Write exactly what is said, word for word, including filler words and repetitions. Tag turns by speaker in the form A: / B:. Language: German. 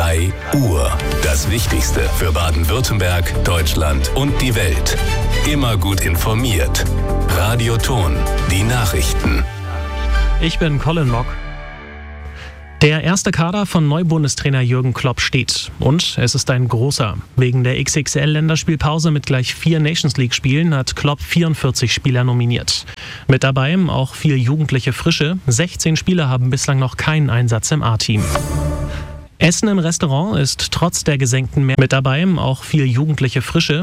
A: drei Uhr. Das Wichtigste für Baden-Württemberg, Deutschland und die Welt. Immer gut informiert. Radio Thon, die Nachrichten.
B: Ich bin Colin Mock. Der erste Kader von Neubundestrainer Jürgen Klopp steht. Und es ist ein großer. Wegen der X X L-Länderspielpause mit gleich vier Nations-League-Spielen hat Klopp vierundvierzig Spieler nominiert. Mit dabei auch viel jugendliche Frische. sechzehn Spieler haben bislang noch keinen Einsatz im A-Team. Essen im Restaurant ist trotz der gesenkten Mehr mit dabei auch viel jugendliche Frische.